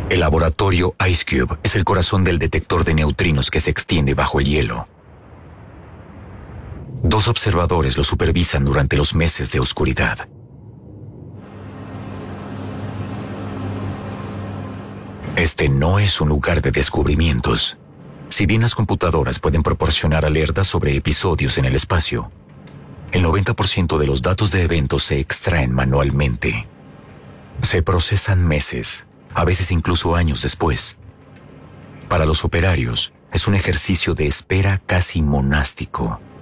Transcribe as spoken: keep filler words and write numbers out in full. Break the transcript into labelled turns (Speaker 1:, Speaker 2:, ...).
Speaker 1: El laboratorio IceCube es el corazón del detector de neutrinos que se extiende bajo el hielo. Dos observadores lo supervisan durante los meses de oscuridad. Este no es un lugar de descubrimientos. Si bien las computadoras pueden proporcionar alertas sobre episodios en el espacio, el noventa por ciento de los datos de eventos se extraen manualmente. Se procesan meses, a veces incluso años después. Para los operarios, es un ejercicio de espera casi monástico.